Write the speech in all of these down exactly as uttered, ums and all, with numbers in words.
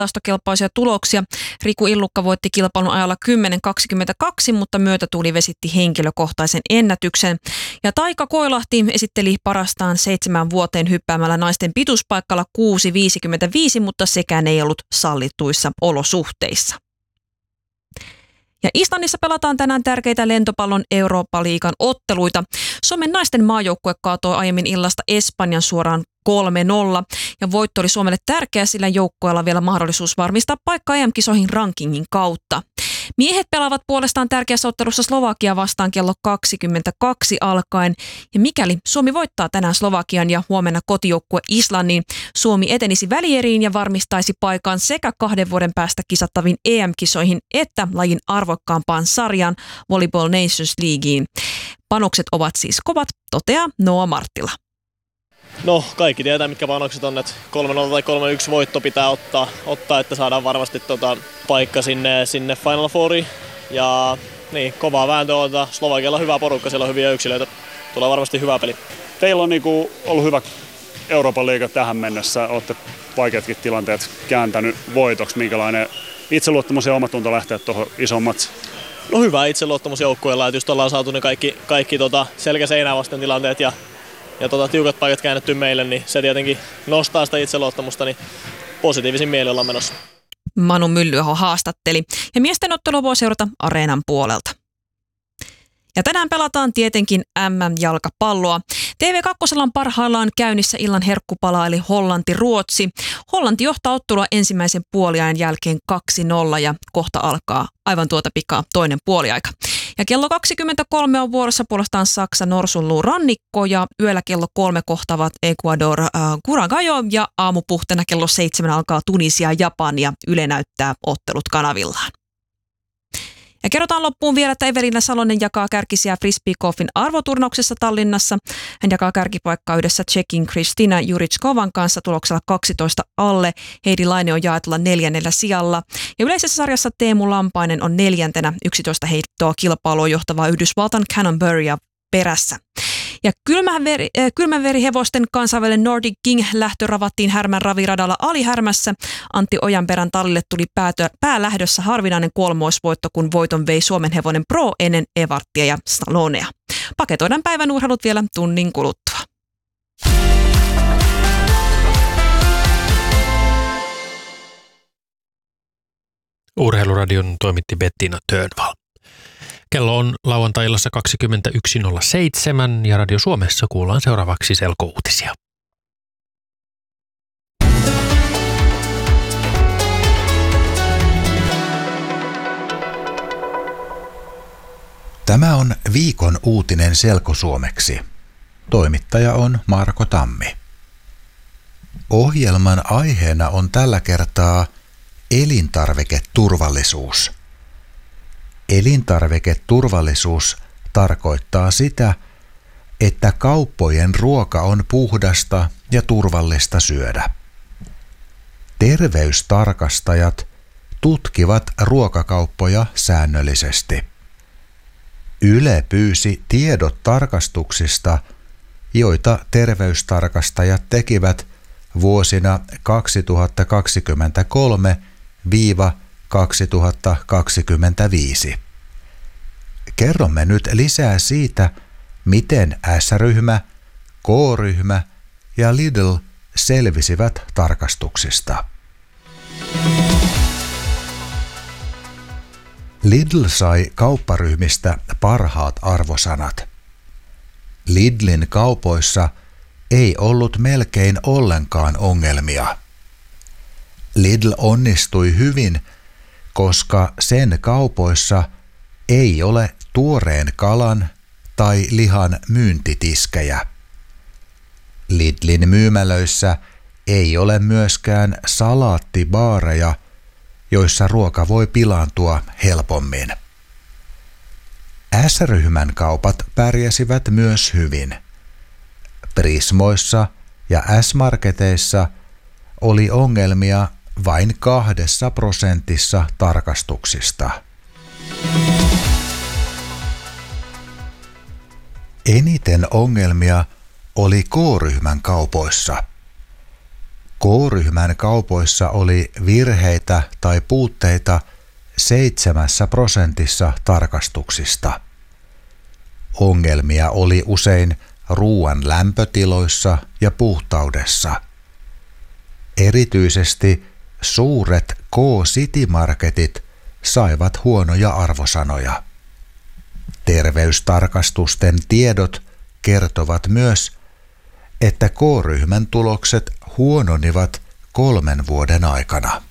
tilastokelpoisia tuloksia. Riku Illukka voitti kilpailun ajalla kymmenen kaksikymmentäkaksi, mutta myötätuuli vesitti henkilökohtaisen ennätyksen. Ja Taika Koilahti esitteli parastaan seitsemän vuoteen hyppäämällä naisten pituuspaikkalla kuusi viisikymmentäviisi, mutta sekään ei ollut sallituissa olosuhteissa. Ja Islannissa pelataan tänään tärkeitä lentopallon Eurooppa-liigan otteluita. Suomen naisten maajoukkue kaatoi aiemmin illasta Espanjan suoraan kolme nolla. Ja voitto oli Suomelle tärkeä, sillä joukkueella on vielä mahdollisuus varmistaa paikka E M-kisoihin rankingin kautta. Miehet pelaavat puolestaan tärkeässä ottelussa Slovakia vastaan kello kaksikymmentäkaksi alkaen. Ja mikäli Suomi voittaa tänään Slovakian ja huomenna kotijoukkue Islannin, Suomi etenisi välieriin ja varmistaisi paikan sekä kahden vuoden päästä kisattaviin E M-kisoihin että lajin arvokkaampaan sarjaan Volleyball Nations Leagueen. Panokset ovat siis kovat, toteaa Noa Marttila. No, kaikki tietää, mitkä panokset on, että kolme nolla tai kolme yksi voitto pitää ottaa, ottaa että saadaan varmasti tota, paikka sinne, sinne Final Fouriin. Ja niin, kovaa vääntöä on. Slovakialla on hyvä porukka, siellä on hyviä yksilöitä. Tulee varmasti hyvä peli. Teillä on niinku ollut hyvä Euroopan liiga tähän mennessä. Olette vaikeatkin tilanteet kääntänyt voitoksi. Minkälainen itseluottamus ja omatunto lähteä tuohon isoon matsiin? No hyvä itseluottamus joukkueella, että just ollaan saatu ne kaikki, kaikki tota, selkä-seinää vasten tilanteet ja Ja tota, tiukat paikat käännetty meille, niin se tietenkin nostaa sitä itseluottamusta, niin positiivisin mieli ollaan menossa. Manu Myllyaho haastatteli ja miesten ottelu voi seurata Areenan puolelta. Ja tänään pelataan tietenkin M M-jalkapalloa. T V kaksi on parhaillaan käynnissä illan herkkupala eli Hollanti-Ruotsi. Hollanti johtaa ottelua ensimmäisen puoliajan jälkeen kaksi nolla ja kohta alkaa aivan tuota pikaa toinen puoliaika. Ja kello kaksikymmentäkolme on vuorossa puolestaan Saksa Norsunluun rannikko ja yöllä kello kolme kohtavat Ecuador äh, Curacao ja aamupuhteena kello seitsemän alkaa Tunisia Japani ja Yle näyttää ottelut kanavillaan. Ja kerrotaan loppuun vielä, että Evelina Salonen jakaa kärkisiä frisbeegolfin arvoturnauksessa Tallinnassa. Hän jakaa kärkipaikkaa yhdessä Tšekin Kristina Juričkovan kanssa tuloksella kaksitoista alle. Heidi Laine on jaetulla neljännellä sijalla. Ja yleisessä sarjassa Teemu Lampainen on neljäntenä yksitoista heittoa kilpailua johtavaa Yhdysvaltain Cannonburya perässä. Ja kylmäveri, äh, kylmäverihevosten kansainvälinen Nordic King lähtö ravattiin Härmän raviradalla Ali-Härmässä. Antti Ojanperän tallille tuli päätö, päälähdössä harvinainen kolmoisvoitto, kun voiton vei Suomen hevonen Pro ennen Evarttia ja Stallonea. Paketoidaan päivän urheilut vielä tunnin kuluttua. Urheiluradion toimitti Bettina Tönvall. Kello on lauantai-illassa kaksikymmentäyksi nolla seitsemän ja Radio Suomessa kuullaan seuraavaksi selkouutisia. Tämä on viikon uutinen selkosuomeksi. Toimittaja on Marko Tammi. Ohjelman aiheena on tällä kertaa elintarviketurvallisuus. Elintarviketurvallisuus tarkoittaa sitä, että kauppojen ruoka on puhdasta ja turvallista syödä. Terveystarkastajat tutkivat ruokakauppoja säännöllisesti. Yle pyysi tiedot tarkastuksista, joita terveystarkastajat tekivät vuosina kaksituhattakaksikymmentäkolme kaksituhattakaksikymmentäviisi. Kerromme nyt lisää siitä, miten S-ryhmä, K-ryhmä ja Lidl selvisivät tarkastuksista. Lidl sai kaupparyhmistä parhaat arvosanat. Lidlin kaupoissa ei ollut melkein ollenkaan ongelmia. Lidl onnistui hyvin, koska sen kaupoissa ei ole tuoreen kalan tai lihan myyntitiskejä. Lidlin myymälöissä ei ole myöskään salaattibaareja, joissa ruoka voi pilaantua helpommin. S-ryhmän kaupat pärjäsivät myös hyvin. Prismoissa ja S-marketeissa oli ongelmia vain kahdessa prosentissa tarkastuksista. Eniten ongelmia oli K-ryhmän kaupoissa. K-ryhmän kaupoissa oli virheitä tai puutteita seitsemässä prosentissa tarkastuksista. Ongelmia oli usein ruoan lämpötiloissa ja puhtaudessa. Erityisesti suuret K-Citymarketit saivat huonoja arvosanoja. Terveystarkastusten tiedot kertovat myös, että K-ryhmän tulokset huononivat kolmen vuoden aikana.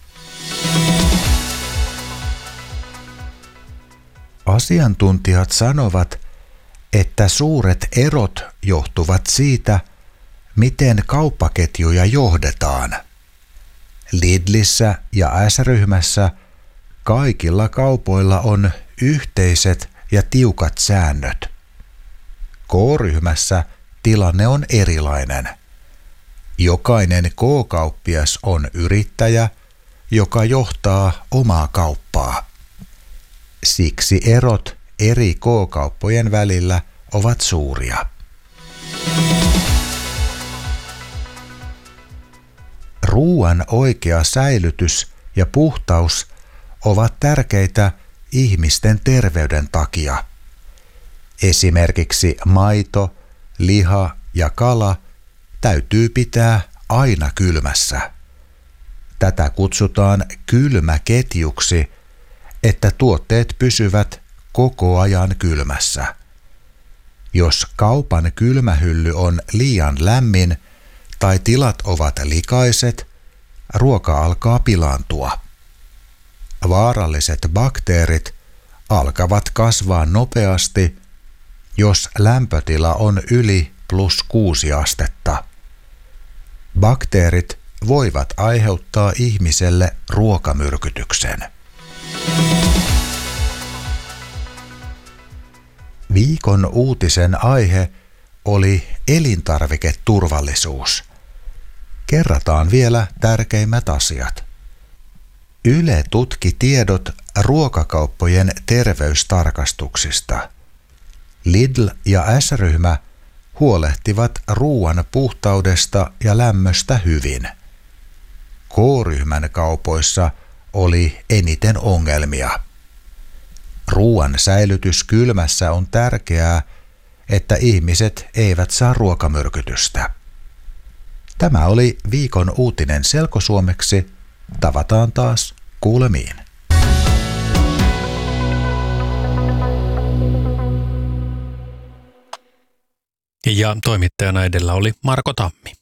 Asiantuntijat sanovat, että suuret erot johtuvat siitä, miten kauppaketjuja johdetaan. Lidlissä ja S-ryhmässä kaikilla kaupoilla on yhteiset ja tiukat säännöt. K-ryhmässä tilanne on erilainen. Jokainen K-kauppias on yrittäjä, joka johtaa omaa kauppaa. Siksi erot eri K-kauppojen välillä ovat suuria. Ruoan oikea säilytys ja puhtaus ovat tärkeitä ihmisten terveyden takia. Esimerkiksi maito, liha ja kala täytyy pitää aina kylmässä. Tätä kutsutaan kylmäketjuksi, että tuotteet pysyvät koko ajan kylmässä. Jos kaupan kylmähylly on liian lämmin tai tilat ovat likaiset, ruoka alkaa pilaantua. Vaaralliset bakteerit alkavat kasvaa nopeasti, jos lämpötila on yli plus kuusi astetta. Bakteerit voivat aiheuttaa ihmiselle ruokamyrkytyksen. Viikon uutisen aihe oli elintarviketurvallisuus. Kerrataan vielä tärkeimmät asiat. Yle tutki tiedot ruokakauppojen terveystarkastuksista. Lidl ja S-ryhmä huolehtivat ruoan puhtaudesta ja lämmöstä hyvin. K-ryhmän kaupoissa oli eniten ongelmia. Ruoan säilytys kylmässä on tärkeää, että ihmiset eivät saa ruokamyrkytystä. Tämä oli viikon uutinen selkosuomeksi. Tavataan taas kuulemiin. Ja toimittajana edellä oli Marko Tammi.